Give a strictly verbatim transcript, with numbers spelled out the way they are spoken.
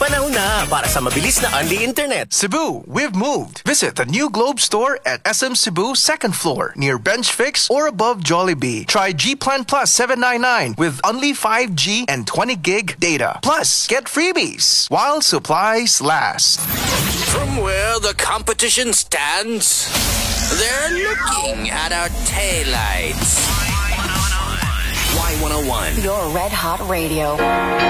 Panahon na para sa mabilis na Unli Internet. Cebu, we've moved. Visit the new Globe store at S M Cebu second floor near Bench Fix or above Jollibee. Try G Plan Plus seven ninety-nine with only five G and twenty gig data. Plus, get freebies while supplies last. From where the competition stands, they're looking at our taillights. Y one oh one. Your Red Hot Radio.